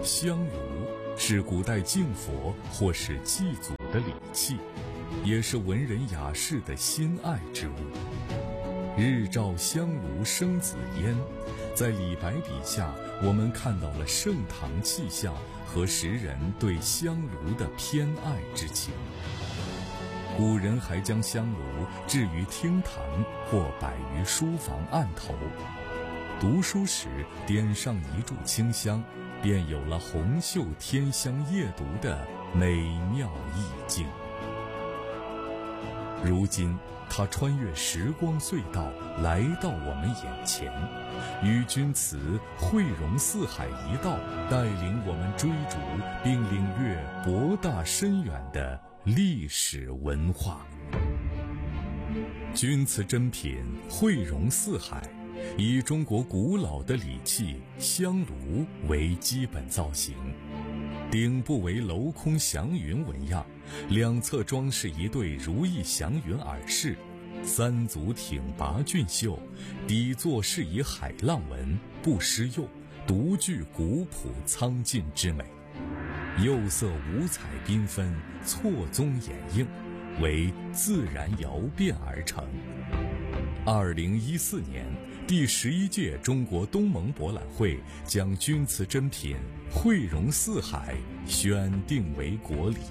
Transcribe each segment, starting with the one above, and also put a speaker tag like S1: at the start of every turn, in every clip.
S1: 香炉是古代敬佛或是祭祖的礼器，也是文人雅士的心爱之物。日照香炉生紫烟，在李白笔下，我们看到了盛唐气象和时人对香炉的偏爱之情。古人还将香炉置于厅堂或摆于书房案头，读书时点上一炷清香，便有了红袖添香夜读的美妙意境。如今它穿越时光隧道来到我们眼前，与君词汇融四海一道，带领我们追逐并领略博大深远的历史文化。钧瓷珍品汇融四海，以中国古老的礼器香炉为基本造型，顶部为镂空祥云纹样，两侧装饰一对如意祥云耳饰，三足挺拔俊秀，底座是以海浪纹，不施釉，独具古朴苍劲之美。釉色五彩缤纷，错综掩映，为自然窑变而成。2014年，第11届中国东盟博览会将钧瓷珍品汇融四海选定为国礼。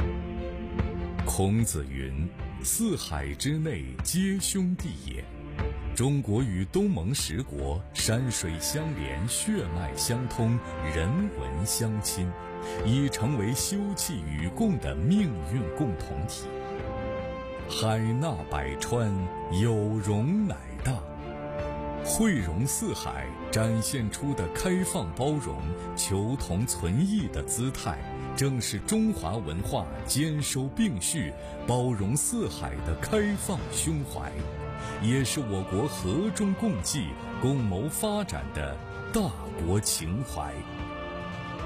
S1: 孔子云：四海之内皆兄弟也。中国与东盟10国山水相连，血脉相通，人文相亲，已成为休戚与共的命运共同体。海纳百川，有容乃大。汇融四海展现出的开放包容、求同存异的姿态，正是中华文化兼收并蓄、包容四海的开放胸怀，也是我国和衷共济、共谋发展的大国情怀。